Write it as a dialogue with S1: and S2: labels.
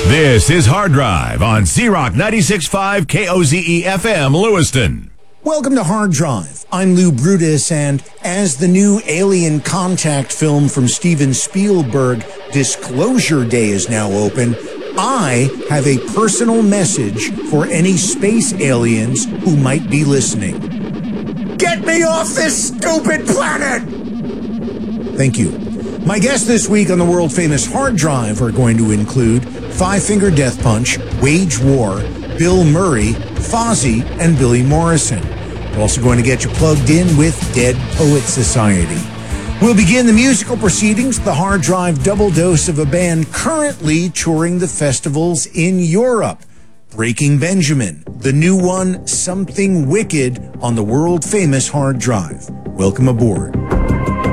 S1: This is Hard Drive on Z-Rock 96.5 KOZE FM Lewiston.
S2: Welcome to Hard Drive. I'm Lou Brutus, and as the new Alien Contact film from Steven Spielberg, Disclosure Day, is now open, I have a personal message for any space aliens who might be listening. Get me off this stupid planet! Thank you. My guests this week on the world-famous Hard Drive are going to include Five Finger Death Punch, Wage War, Bill Murray, Fozzy, and Billy Morrison. We're also going to get you plugged in with Dead Poet Society. We'll begin the musical proceedings, the Hard Drive double dose of a band currently touring the festivals in Europe. Breaking Benjamin, the new one, Something Wicked, on the world-famous Hard Drive. Welcome aboard.